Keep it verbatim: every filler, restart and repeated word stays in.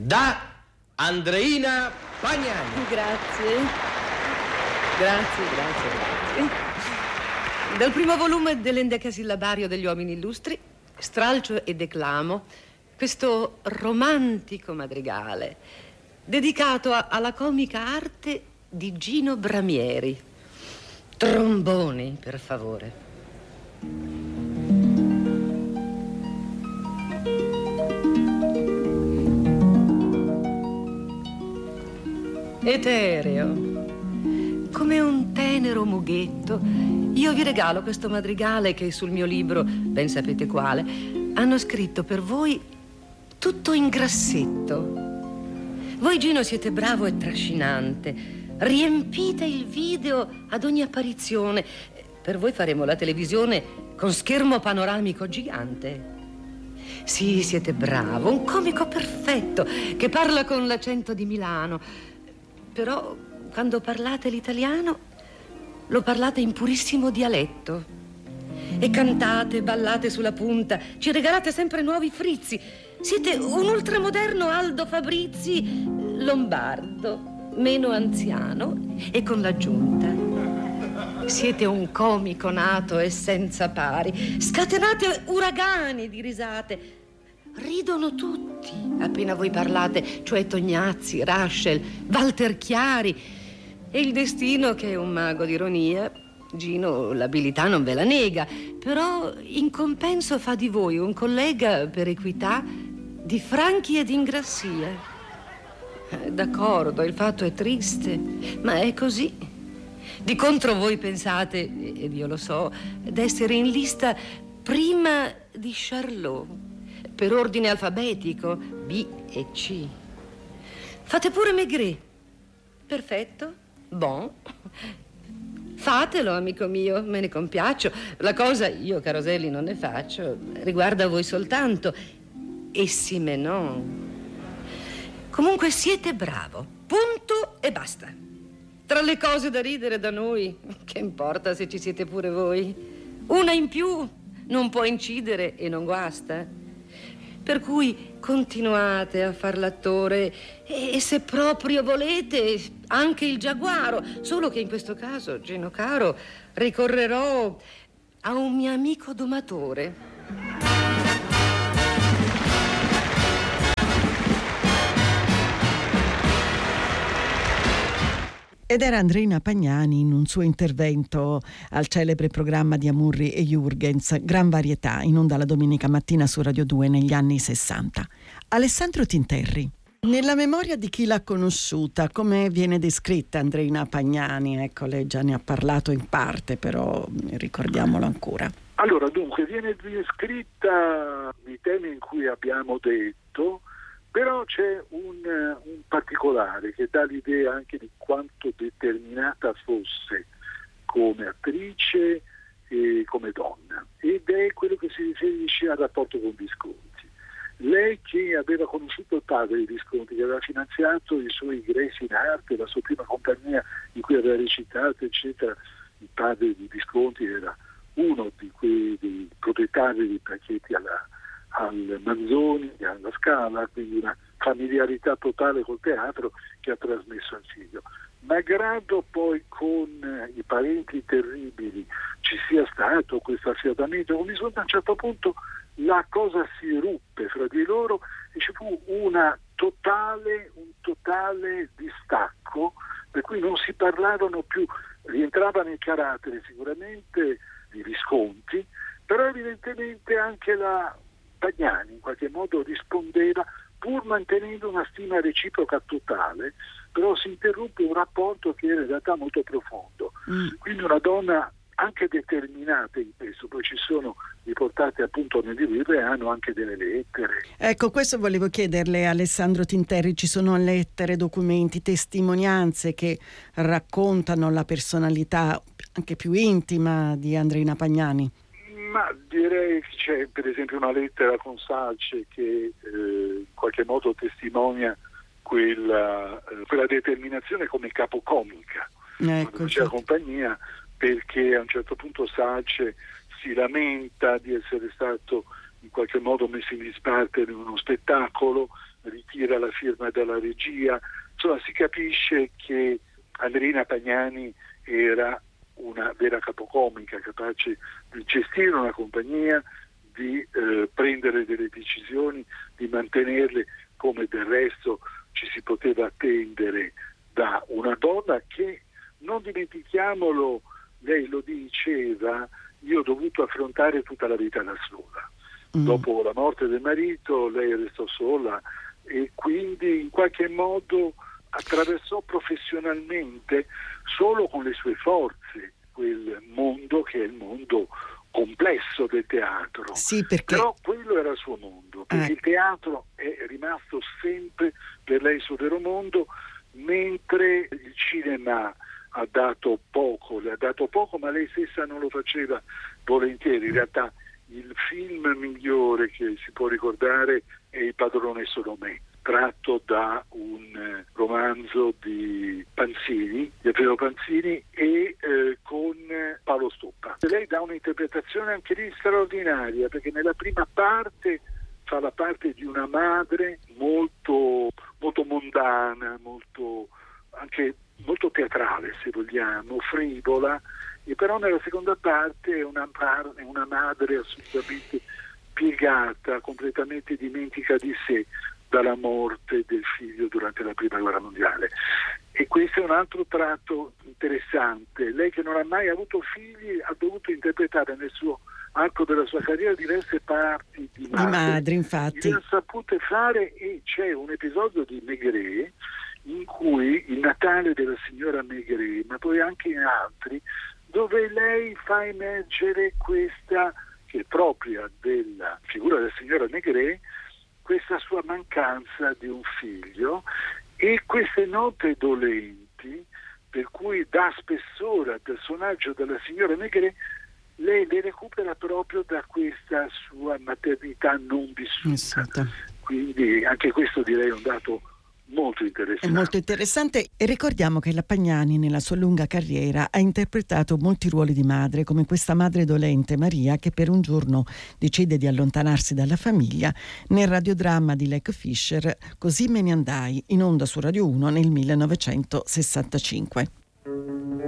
da Andreina Pagnani. Grazie. Grazie, grazie, grazie. Dal primo volume dell'endecasillabario degli uomini illustri, stralcio e declamo questo romantico madrigale dedicato a, alla comica arte di Gino Bramieri. Tromboni, per favore. Etereo, come un tenero mughetto, io vi regalo questo madrigale che sul mio libro, ben sapete quale, hanno scritto per voi tutto in grassetto. Voi, Gino, siete bravo e trascinante. Riempite il video ad ogni apparizione. Per voi faremo la televisione con schermo panoramico gigante. Sì, siete bravo, un comico perfetto che parla con l'accento di Milano. Però quando parlate l'italiano lo parlate in purissimo dialetto. E cantate, ballate sulla punta, ci regalate sempre nuovi frizzi. Siete un ultramoderno Aldo Fabrizi lombardo, meno anziano e con l'aggiunta. Siete un comico nato e senza pari. Scatenate uragani di risate. Ridono tutti appena voi parlate, cioè Tognazzi, Raschel, Walter Chiari. E il destino, che è un mago di ironia, Gino l'abilità non ve la nega, però in compenso fa di voi un collega per equità di Franchi ed Ingrassia. D'accordo, il fatto è triste, ma è così. Di contro voi pensate, ed io lo so, d'essere in lista prima di Charlot, per ordine alfabetico, B e C. Fate pure Maigret. Perfetto, bon. Fatelo, amico mio, me ne compiaccio. La cosa, io Caroselli non ne faccio, riguarda voi soltanto. E sì me non. Comunque siete bravo, punto e basta. Tra le cose da ridere da noi, che importa se ci siete pure voi? Una in più non può incidere e non guasta. Per cui continuate a far l'attore e se proprio volete anche il giaguaro, solo che in questo caso, Gino caro, ricorrerò a un mio amico domatore. Ed era Andreina Pagnani in un suo intervento al celebre programma di Amurri e Jürgens, Gran Varietà, in onda la domenica mattina su Radio due negli anni sessanta. Alessandro Tinterri. Nella memoria di chi l'ha conosciuta, come viene descritta Andreina Pagnani? Ecco, lei già ne ha parlato in parte, però ricordiamolo ancora. Allora, dunque, viene descritta i temi in cui abbiamo detto, però c'è un, un particolare che dà l'idea anche di quanto determinata fosse come attrice e come donna, ed è quello che si riferisce al rapporto con Visconti. Lei, che aveva conosciuto il padre di Visconti, che aveva finanziato i suoi ingressi in arte, la sua prima compagnia in cui aveva recitato, eccetera. Il padre di Visconti era uno di quei dei proprietari di pacchetti alla al Manzoni, alla Scala, quindi una familiarità totale col teatro che ha trasmesso al figlio. Malgrado poi con i parenti terribili ci sia stato questo affiatamento, come a un certo punto la cosa si ruppe fra di loro e ci fu una totale, un totale distacco, per cui non si parlavano più. Rientrava nel carattere sicuramente di Visconti, però evidentemente anche la Pagnani in qualche modo rispondeva, pur mantenendo una stima reciproca totale, però si interruppe un rapporto che era in realtà molto profondo. Mm. Quindi una donna anche determinate in questo, poi ci sono riportate appunto nel libro e hanno anche delle lettere. Ecco, questo volevo chiederle, Alessandro Tinterri, ci sono lettere, documenti, testimonianze che raccontano la personalità anche più intima di Andreina Pagnani? Ma direi che c'è per esempio una lettera con Salce che eh, in qualche modo testimonia quella, eh, quella determinazione come capocomica, ecco, c'è la compagnia, perché a un certo punto Salce si lamenta di essere stato in qualche modo messo in disparte in uno spettacolo, ritira la firma dalla regia. Insomma, si capisce che Andreina Pagnani era una vera capocomica, capace di gestire una compagnia, di eh, prendere delle decisioni, di mantenerle, come del resto ci si poteva attendere da una donna che, non dimentichiamolo, lei lo diceva, io ho dovuto affrontare tutta la vita da sola. Mm. Dopo la morte del marito lei restò sola e quindi in qualche modo attraversò professionalmente, solo con le sue forze, quel mondo che è il mondo complesso del teatro. Sì, perché... Però quello era il suo mondo, perché eh. il teatro è rimasto sempre per lei il suo vero mondo, mentre il cinema ha dato poco, le ha dato poco, ma lei stessa non lo faceva volentieri. In realtà il film migliore che si può ricordare è Il padrone sono me, tratto da un romanzo di Panzini, di Alfredo Panzini, e eh, con Paolo Stoppa. Lei dà un'interpretazione anche lì straordinaria, perché nella prima parte fa la parte di una madre molto, molto mondana, molto anche molto teatrale, se vogliamo, frivola, e però nella seconda parte è una, è una madre assolutamente piegata, completamente dimentica di sé dalla morte del figlio durante la prima guerra mondiale. E questo è un altro tratto interessante. Lei, che non ha mai avuto figli, ha dovuto interpretare nel suo arco della sua carriera diverse parti di madre. Di madre, infatti. Le ha sapute fare, e c'è un episodio di Maigret in cui il Natale della signora Maigret, ma poi anche in altri, dove lei fa emergere questa, che è propria della figura della signora Maigret, questa sua mancanza di un figlio e queste note dolenti, per cui dà spessore al personaggio della signora Maigret. Lei le recupera proprio da questa sua maternità non vissuta. Esatto. Quindi anche questo, direi, è un dato molto interessante. È molto interessante, e ricordiamo che la Pagnani nella sua lunga carriera ha interpretato molti ruoli di madre, come questa madre dolente Maria che per un giorno decide di allontanarsi dalla famiglia nel radiodramma di Lech Fischer Così me ne andai, in onda su Radio uno nel millenovecentosessantacinque.